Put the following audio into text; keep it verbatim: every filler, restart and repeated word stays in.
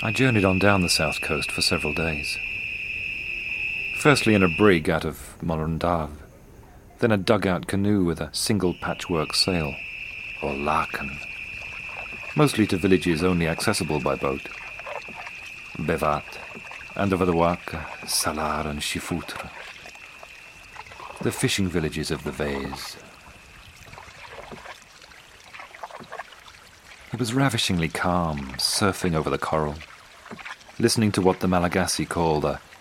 I journeyed on down the south coast for several days. Firstly in a brig out of Morundave, then a dugout canoe with a single patchwork sail, or laken, mostly to villages only accessible by boat. Bevat, Andovadawaka, Salar and Shifoutre, the fishing villages of the Vase. It was ravishingly calm, surfing over the coral, listening to what the Malagasy call the